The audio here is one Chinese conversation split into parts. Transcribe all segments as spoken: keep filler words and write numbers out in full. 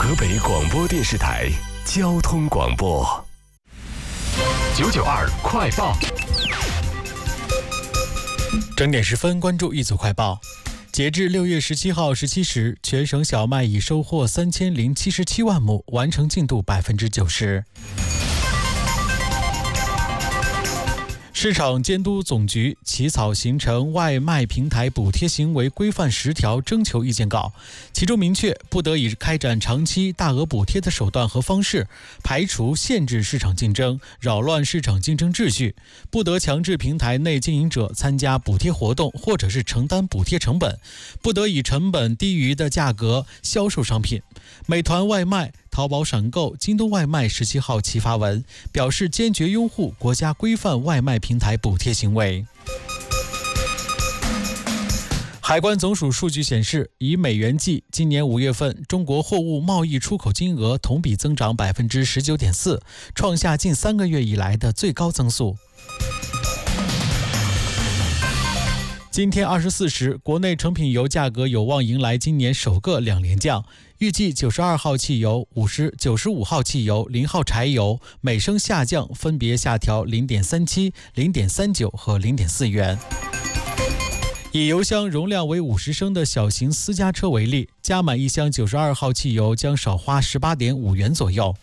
河北广播电视台交通广播九九二快报。 整点十分，关注一组快报。截至六月十七号十七时，全省小麦已收获三千零七十七万亩，完成进度百分之九十。市场监督总局起草形成外卖平台补贴行为规范十条征求意见稿，其中明确不得以开展长期大额补贴的手段和方式，排除限制市场竞争、扰乱市场竞争秩序，不得强制平台内经营者参加补贴活动或者是承担补贴成本，不得以成本低于的价格销售商品。美团外卖、淘宝闪购、京东外卖十七号齐发文，表示坚决拥护国家规范外卖平台补贴行为。海关总署数据显示，以美元计，今年五月份中国货物贸易出口金额同比增长百分之十九点四，创下近三个月以来的最高增速。今天二十四时，国内成品油价格有望迎来今年首个两连降，预计九十二号汽油、五十、九十五号汽油、零号柴油每升下降，分别下调零点三七、零点三九和零点四元。以油箱容量为五十升的小型私家车为例，加满一箱九十二号汽油将少花十八点五元左右。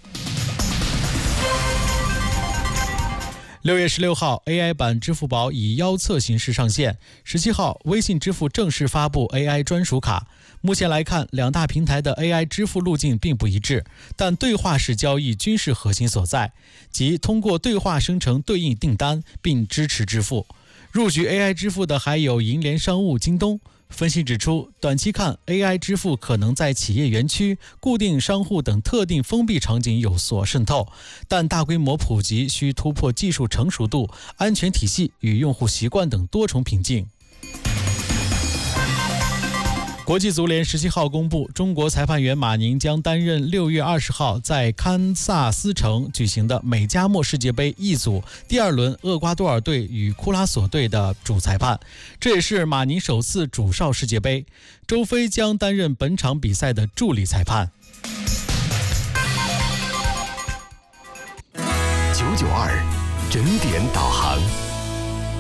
六月十六号 ，A I 版支付宝以腰册形式上线。十七号，微信支付正式发布 A I 专属卡。目前来看，两大平台的 A I 支付路径并不一致，但对话式交易均是核心所在，即通过对话生成对应订单，并支持支付。入局 A I 支付的还有银联商务、京东。分析指出，短期看 A I 支付可能在企业园区、固定商户等特定封闭场景有所渗透，但大规模普及需突破技术成熟度、安全体系与用户习惯等多重瓶颈。国际足联十七号公布，中国裁判员马宁将担任六月二十号在堪萨斯城举行的美加墨世界杯 E 组第二轮厄瓜多尔队与库拉索队的主裁判，这也是马宁首次主哨世界杯。周飞将担任本场比赛的助理裁判。 九九二整点导航。